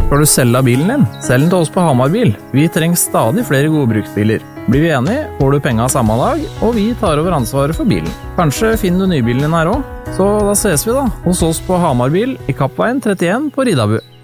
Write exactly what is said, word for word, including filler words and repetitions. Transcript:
Skal du selge bilen din? Selg den til oss på Hamar Bil. Vi trenger stadig flere gode bruksbiler. Blir vi enige, får du penga samme dag, og vi tar over ansvaret for bilen. Kanskje finner du nybilen din her også? Så da ses vi da, hos oss på Hamar Bil i Kappveien trettien på Ridabu.